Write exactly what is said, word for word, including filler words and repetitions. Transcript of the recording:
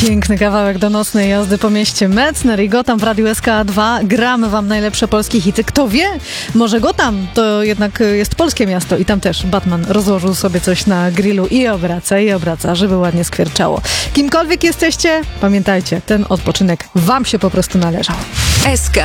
Piękny kawałek do nocnej jazdy po mieście Metzner i Gotham w Radiu S K A dwa. Gramy wam najlepsze polskie hity. Kto wie, może Gotham to jednak jest polskie miasto i tam też Batman rozłożył sobie coś na grillu i obraca, i obraca, żeby ładnie skwierczało. Kimkolwiek jesteście, pamiętajcie, ten odpoczynek wam się po prostu należał. S K